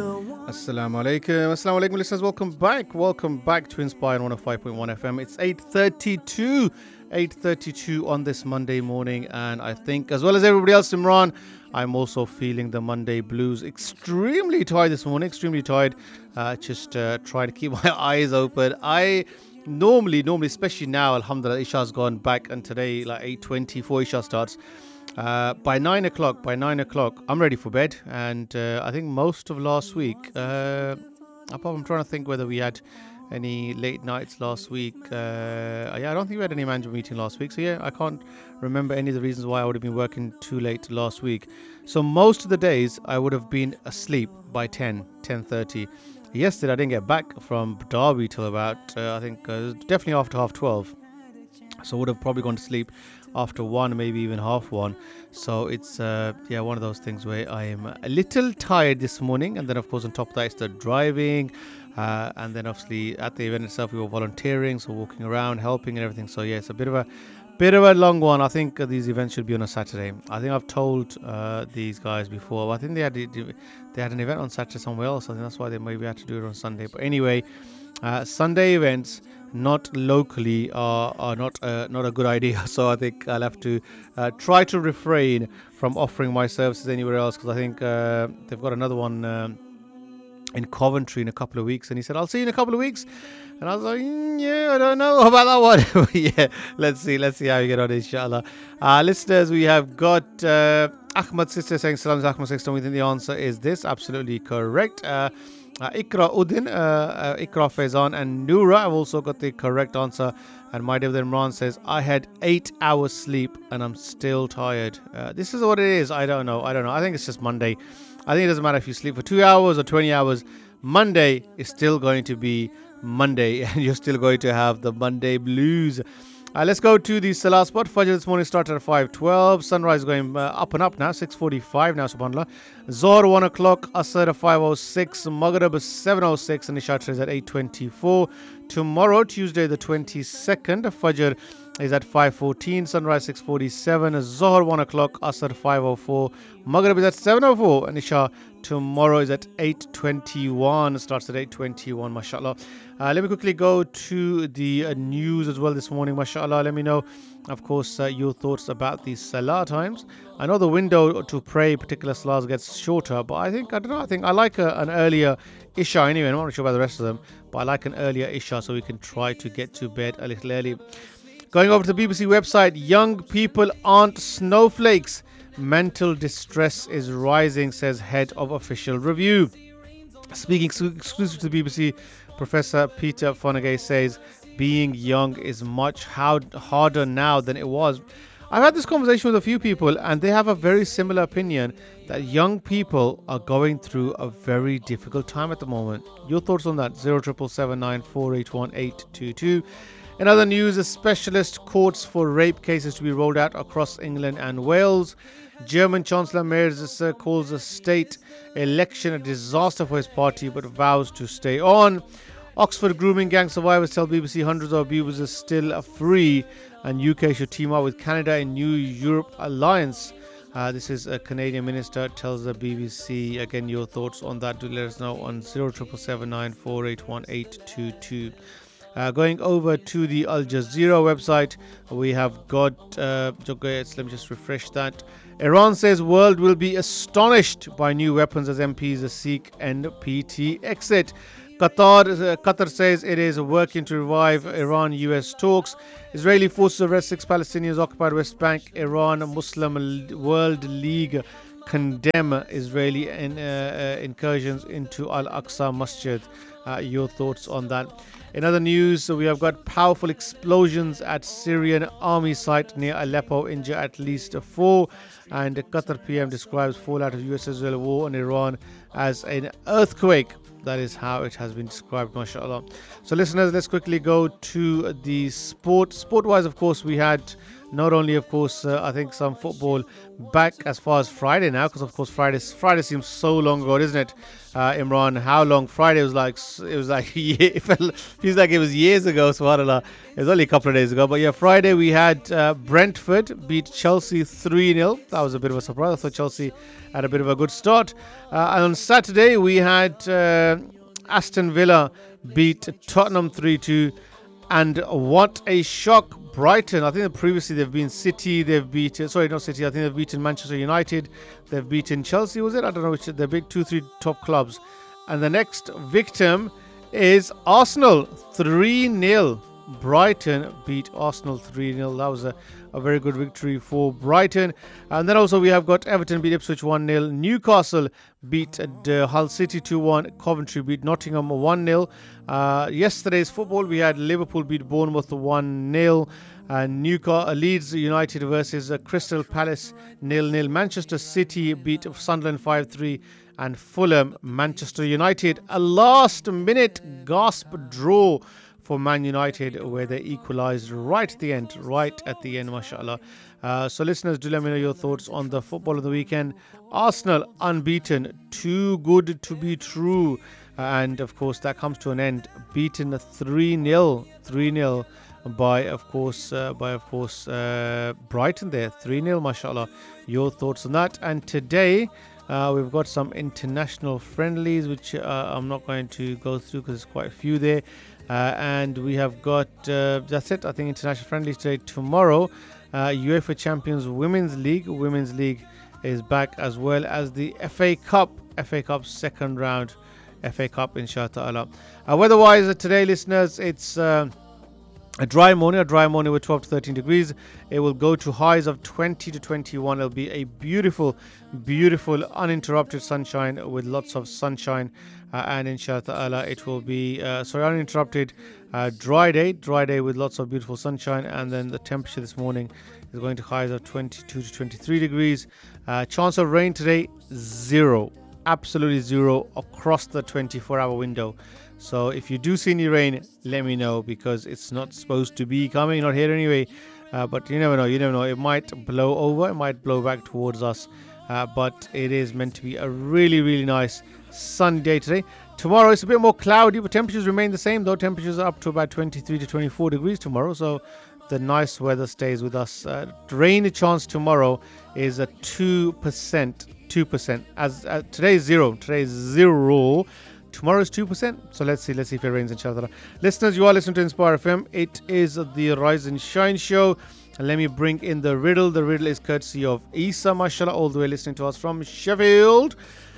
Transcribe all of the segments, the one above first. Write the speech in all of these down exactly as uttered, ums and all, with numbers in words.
Assalamu alaikum. Assalamu alaikum, listeners. Welcome back. Welcome back to Inspire one oh five point one F M. It's eight thirty-two. eight thirty-two on this Monday morning. And I think, as well as everybody else, Imran, I'm also feeling the Monday blues. Extremely tired this morning. Extremely tired. Uh, just uh, trying to keep my eyes open. I normally, normally, especially now, alhamdulillah, Isha's gone back. And today, like eight twenty-four, Isha starts. Uh, by nine o'clock, by nine o'clock, I'm ready for bed. And uh, I think most of last week, uh, I'm trying to think whether we had any late nights last week. Uh, yeah, I don't think we had any management meeting last week. So yeah, I can't remember any of the reasons why I would have been working too late last week. So most of the days I would have been asleep by ten, ten thirty. Yesterday I didn't get back from Derby till about, uh, I think, uh, definitely after half twelve. So I would have probably gone to sleep after one, maybe even half one. So it's uh, yeah, one of those things where I am a little tired this morning. And then of course on top of that it's the driving, uh, and then obviously at the event itself we were volunteering, so walking around, helping and everything. So yeah, it's a bit of a bit of a long one. I think uh, these events should be on a Saturday. I think I've told uh, these guys before. I think they had they had an event on Saturday somewhere else. I think that's why they maybe had to do it on Sunday. But anyway, uh, Sunday events not locally are, are not uh, not a good idea. So I think I'll have to uh, try to refrain from offering my services anywhere else, because I think uh, they've got another one um, in Coventry in a couple of weeks. And he said, I'll see you in a couple of weeks. And I was like, mm, yeah, I don't know about that one. Yeah, let's see. Let's see how you get on, inshallah. Uh, listeners, we have got uh, Ahmad Sister saying, Salam Ahmad Sister. We think the answer is this. Absolutely correct. Uh, Uh, Ikra Udin, uh, uh, Ikra Faizan and Noura have also got the correct answer. And my David Imran says, I had eight hours sleep and I'm still tired. Uh, this is what it is. I don't know. I don't know. I think it's just Monday. I think it doesn't matter if you sleep for two hours or twenty hours. Monday is still going to be Monday and you're still going to have the Monday blues. Uh, let's go to the Salah spot. Fajr this morning started at five twelve. Sunrise going uh, up and up now, six forty-five now, subhanAllah. Zohr one o'clock, Asr at five oh six, Maghrib seven oh six, and Isha is at eight twenty-four. Tomorrow, Tuesday the twenty-second, Fajr is at five fourteen, Sunrise six forty-seven, Zohr one o'clock, Asr five oh four, Maghrib is at seven oh four, and Isha tomorrow is at eight twenty-one, starts at eight twenty-one, mashallah. Uh, let me quickly go to the uh, news as well this morning, mashallah. Let me know, of course, uh, your thoughts about the Salah times. I know the window to pray particular Salahs gets shorter, but I think, I don't know, I think I like a, an earlier Isha anyway. I'm not sure about the rest of them, but I like an earlier Isha so we can try to get to bed a little early. Going over to the B B C website, young people aren't snowflakes. Mental distress is rising, says head of official review. Speaking exclusive to the B B C, Professor Peter Fonagy says being young is much hard, harder now than it was. I've had this conversation with a few people and they have a very similar opinion that young people are going through a very difficult time at the moment. Your thoughts on that? zero seven seven nine four eight one eight two two. In other news, a specialist courts for rape cases to be rolled out across England and Wales. German Chancellor Merz calls the state election a disaster for his party but vows to stay on. Oxford grooming gang survivors tell B B C hundreds of abusers still free, and U K should team up with Canada in New Europe Alliance. Uh, this is a Canadian minister tells the B B C. Again, your thoughts on that, do let us know on zero seven seven nine four eight one eight two two. Uh, going over to the Al Jazeera website, we have got, uh, let me just refresh that. Iran says world will be astonished by new weapons as M Ps seek N P T exit. Qatar, uh, Qatar says it is working to revive Iran-U S talks. Israeli forces arrest six Palestinians occupied West Bank. Iran Muslim World League condemn Israeli in, uh, uh, incursions into Al-Aqsa Masjid. Uh, your thoughts on that? In other news, so we have got powerful explosions at Syrian army site near Aleppo, injure at least four. And the Qatar P M describes fallout of U S-Israel war on Iran as an earthquake. That is how it has been described, mashallah. So listeners, let's quickly go to the sport. Sport-wise, of course, we had Not only, of course, uh, I think some football back as far as Friday now, because of course Friday Friday seems so long ago, isn't it, uh, Imran? How long Friday was like? It was like it felt, feels like it was years ago. Subhanallah, it was only a couple of days ago. But yeah, Friday we had uh, Brentford beat Chelsea three nil. That was a bit of a surprise. I thought Chelsea had a bit of a good start. Uh, and on Saturday we had uh, Aston Villa beat Tottenham three two. And what a shock, Brighton. I think previously they've been City, they've beaten, sorry, not City, I think they've beaten Manchester United, they've beaten Chelsea, was it? I don't know which, they're big two, three top clubs. And the next victim is Arsenal, three nil. Brighton beat Arsenal three nil. That was a, a very good victory for Brighton. And then also we have got Everton beat Ipswich one nil. Newcastle beat uh, Hull City two one. Coventry beat Nottingham one nil. Uh, yesterday's football, we had Liverpool beat Bournemouth one nil. Uh, Newcastle, uh, Leeds United versus uh, Crystal Palace nil nil. Manchester City beat Sunderland five three. And Fulham, Manchester United, a last minute gasp draw for Man United, where they equalised right at the end, right at the end, mashallah. Uh, so listeners, do let me know your thoughts on the football of the weekend. Arsenal unbeaten, too good to be true. And of course, that comes to an end, beaten three nil, three nil by, of course, uh, by, of course, uh, Brighton there, three nil, mashallah. Your thoughts on that. And today, Uh, we've got some international friendlies, which uh, I'm not going to go through because there's quite a few there. Uh, and we have got, uh, that's it, I think, international friendlies today. Tomorrow, uh, UEFA Champions Women's League. Women's League is back, as well as the F A Cup. F A Cup second round. F A Cup, inshallah. Uh, weather-wise, uh, today, listeners, it's Uh, A dry morning, a dry morning with twelve to thirteen degrees. It will go to highs of twenty to twenty-one. It'll be a beautiful, beautiful, uninterrupted sunshine with lots of sunshine. Uh, and inshallah, it will be, uh, sorry, uninterrupted uh, dry day, dry day with lots of beautiful sunshine. And then the temperature this morning is going to highs of twenty-two to twenty-three degrees. Uh, chance of rain today, zero. Absolutely zero across the twenty-four hour window. So if you do see any rain, let me know, because it's not supposed to be coming, not here anyway. Uh, but you never know, you never know. It might blow over, it might blow back towards us. Uh, but it is meant to be a really, really nice sunny day today. Tomorrow it's a bit more cloudy, but temperatures remain the same, though. Temperatures are up to about twenty-three to twenty-four degrees tomorrow. So the nice weather stays with us. Uh, rain chance tomorrow is a two percent. two percent. As uh, today is zero. Today is zero. Tomorrow is two percent. So let's see. Let's see if it rains, inshallah. Listeners, you are listening to Inspire F M. It is the Rise and Shine show. And let me bring in the riddle. The riddle is courtesy of Isa, mashallah, all the way listening to us from Sheffield.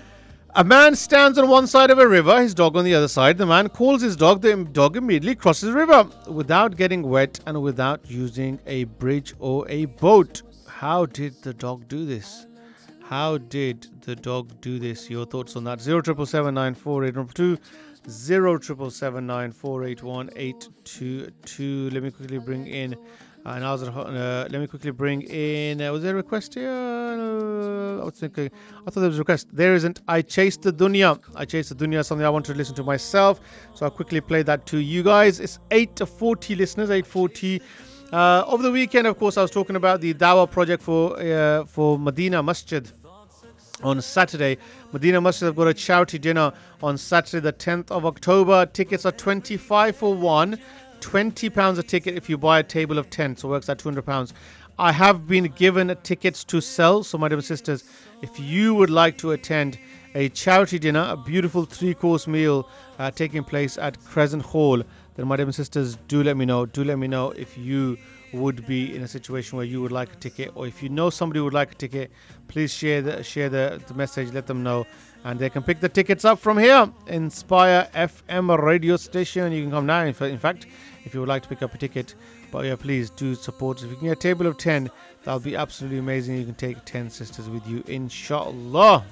A man stands on one side of a river, his dog on the other side. The man calls his dog. The dog immediately crosses the river without getting wet and without using a bridge or a boat. How did the dog do this? How did the dog do this? Your thoughts on that? zero triple seven nine four eight two, zero triple seven nine four eight one eight two two. Let me quickly bring in uh, Nazar, uh, let me quickly bring in uh, was there a request here? Uh, I was thinking, I thought there was a request. There isn't. I chased the dunya. I chased the dunya, something I want to listen to myself. So I'll quickly play that to you guys. It's eight forty listeners, eight forty. Uh, over the weekend, of course, I was talking about the Dawah project for uh, for Medina Masjid. On Saturday, Medina Masjid have got a charity dinner on Saturday, the tenth of October. Tickets are twenty-five for one, twenty pounds a ticket if you buy a table of ten, so it works at two hundred pounds. I have been given tickets to sell, so my dear sisters, if you would like to attend a charity dinner, a beautiful three-course meal uh, taking place at Crescent Hall, then my dear sisters, do let me know. Do let me know if you would be in a situation where you would like a ticket, or if you know somebody who would like a ticket, please share the share the, the message, let them know, and they can pick the tickets up from here, Inspire F M radio station. You can come now, in fact, if you would like to pick up a ticket. But yeah, please do support. If you can get a table of ten, that'll be absolutely amazing. You can take ten sisters with you, inshallah.